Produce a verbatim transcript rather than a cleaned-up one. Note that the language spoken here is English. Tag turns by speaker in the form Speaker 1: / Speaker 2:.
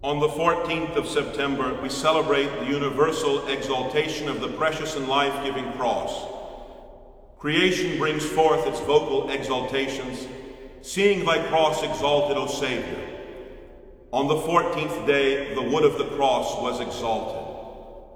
Speaker 1: On the fourteenth of September, we celebrate the universal exaltation of the precious and life-giving cross. Creation brings forth its vocal exaltations, seeing thy cross exalted, O Savior. On the fourteenth day, the wood of the cross was exalted.